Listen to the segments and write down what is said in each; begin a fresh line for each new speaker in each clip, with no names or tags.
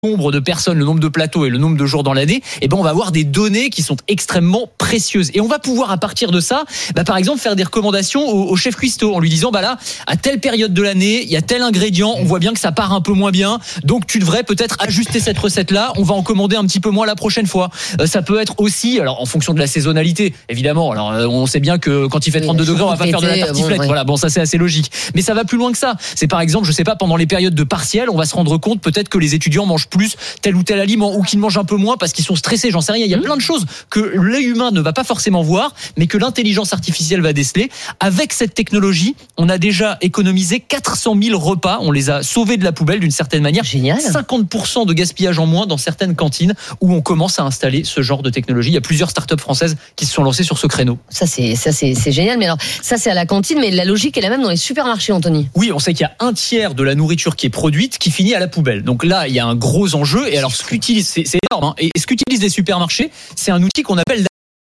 nombre de personnes, le nombre de plateaux et le nombre de jours dans l'année, on va avoir des données qui sont extrêmement précieuses. Et on va pouvoir, à partir de ça, par exemple, faire des recommandations au chef cuistot en lui disant, là, à telle période de l'année, il y a tel ingrédient, on voit bien que ça part un peu moins bien, donc tu devrais peut-être ajuster cette recette-là, on va en commander un petit peu moins la prochaine fois. Ça peut être aussi, alors en fonction de la saisonnalité, évidemment, alors on sait bien que quand il fait 32 degrés, on va pas faire de la tartiflette, ça c'est assez logique. Mais ça va plus loin que ça. C'est par exemple, je sais pas, pendant les périodes de partiels, on va se rendre compte peut-être que les étudiants mangent plus tel ou tel aliment ou qu'ils mangent un peu moins parce qu'ils sont stressés, j'en sais rien. Il y a plein de choses que l'œil humain ne va pas forcément voir, mais que l'intelligence artificielle va déceler. Avec cette technologie, on a déjà économisé 400 000 repas, on les a sauvés de la poubelle d'une certaine manière.
Génial.
50% de gaspillage en moins dans certaines cantines où on commence à installer ce genre de technologie. Il y a plusieurs startups françaises qui se sont lancées sur ce créneau.
Ça c'est génial, mais alors ça c'est à la cantine, mais la logique est la même dans les supermarchés, Anthony.
Oui, on sait qu'il y a un tiers de la nourriture qui est produite qui finit à la poubelle. Donc là, il y a un gros enjeu. Et alors, c'est énorme. Et ce qu'utilisent les supermarchés, c'est un outil qu'on appelle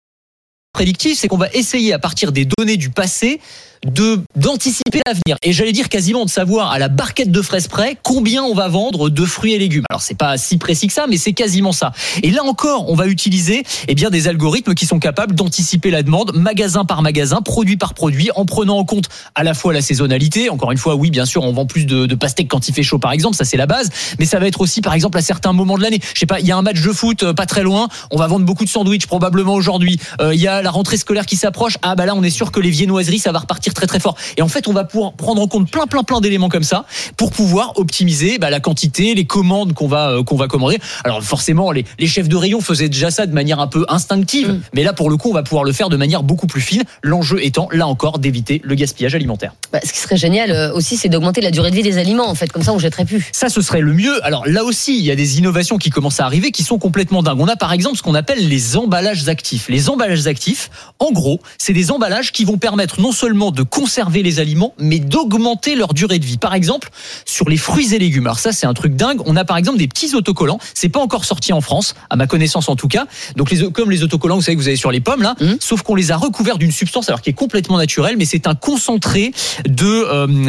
prédictif, c'est qu'on va essayer à partir des données du passé d'anticiper l'avenir. Et j'allais dire quasiment de savoir à la barquette de fraises près combien on va vendre de fruits et légumes. Alors c'est pas si précis que ça, mais c'est quasiment ça. Et là encore, on va utiliser des algorithmes qui sont capables d'anticiper la demande magasin par magasin, produit par produit, en prenant en compte à la fois la saisonnalité. Encore une fois, oui, bien sûr, on vend plus de pastèques quand il fait chaud, par exemple, ça c'est la base. Mais ça va être aussi, par exemple, à certains moments de l'année. Je sais pas, il y a un match de foot pas très loin, on va vendre beaucoup de sandwichs probablement aujourd'hui. Il y a la rentrée scolaire qui s'approche. Là, on est sûr que les viennoiseries, ça va repartir très très fort. Et en fait, on va pouvoir prendre en compte plein d'éléments comme ça pour pouvoir optimiser la quantité, les commandes qu'on va commander. Alors forcément, les chefs de rayon faisaient déjà ça de manière un peu instinctive, mais là pour le coup, on va pouvoir le faire de manière beaucoup plus fine. L'enjeu étant là encore d'éviter le gaspillage alimentaire.
Ce qui serait génial aussi, c'est d'augmenter la durée de vie des aliments. En fait, comme ça, on jetterait plus.
Ça, ce serait le mieux. Alors là aussi, il y a des innovations qui commencent à arriver, qui sont complètement dingues. On a par exemple ce qu'on appelle les emballages actifs. Les emballages actifs, en gros, c'est des emballages qui vont permettre non seulement de conserver les aliments, mais d'augmenter leur durée de vie. Par exemple, sur les fruits et légumes. Alors ça, c'est un truc dingue. On a par exemple des petits autocollants. C'est pas encore sorti en France, à ma connaissance en tout cas. Donc comme les autocollants, vous savez que vous avez sur les pommes là, sauf qu'on les a recouverts d'une substance alors qui est complètement naturelle, mais c'est un concentré de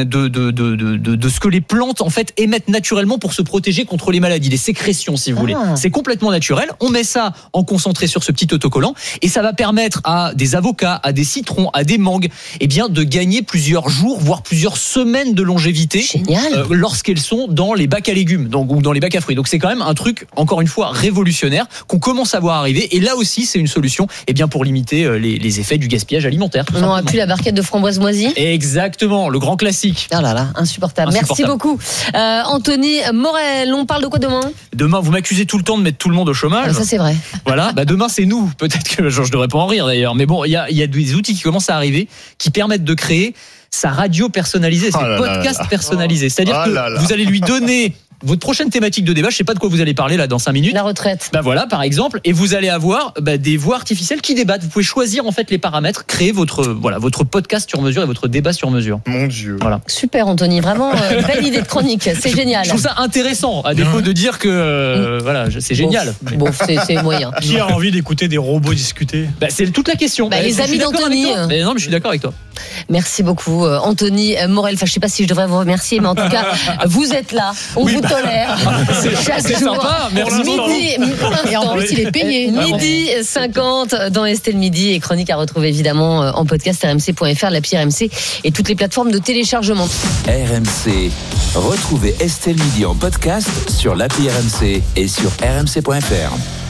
ce que les plantes en fait émettent naturellement pour se protéger contre les maladies, les sécrétions si vous voulez. C'est complètement naturel. On met ça en concentré sur ce petit autocollant et ça va permettre à des avocats, à des citrons, à des mangues, de gagner plusieurs jours, voire plusieurs semaines de longévité lorsqu'elles sont dans les bacs à légumes ou dans les bacs à fruits. Donc c'est quand même un truc, encore une fois, révolutionnaire qu'on commence à voir arriver. Et là aussi, c'est une solution pour limiter les effets du gaspillage alimentaire.
On n'aura plus la barquette de framboises moisies.
Exactement, le grand classique.
Ah là là, insupportable. Merci beaucoup. Anthony Morel, on parle de quoi demain ?
Demain, vous m'accusez tout le temps de mettre tout le monde au chômage.
Ça c'est vrai.
Voilà, demain c'est nous. Peut-être que je devrais pas en rire d'ailleurs. Mais bon, il y a des outils qui commencent à arriver qui permettent de créer sa radio personnalisée, ses podcasts personnalisés. C'est-à-dire que vous allez lui donner votre prochaine thématique de débat, je sais pas de quoi vous allez parler là dans 5 minutes.
La retraite.
Voilà, par exemple, et vous allez avoir des voix artificielles qui débattent. Vous pouvez choisir en fait les paramètres, créer votre podcast sur mesure et votre débat sur mesure.
Mon Dieu.
Voilà.
Super Anthony, vraiment belle idée de chronique, c'est génial.
Je trouve ça intéressant, à défaut de dire que c'est génial.
Bon, c'est moyen.
Qui a envie d'écouter des robots discuter ?
C'est toute la question.
Les amis d'Anthony.
Mais non, mais je suis d'accord avec toi.
Merci beaucoup Anthony Morel. Je sais pas si je devrais vous remercier, mais en tout cas, vous êtes là. On vous tolère.
C'est sympa. Merci.
Et en plus, il est payé. Midi 50 dans Estelle Midi et chronique à retrouver évidemment en podcast rmc.fr, l'appli RMC et toutes les plateformes de téléchargement.
RMC. Retrouvez Estelle Midi en podcast sur l'appli RMC et sur rmc.fr.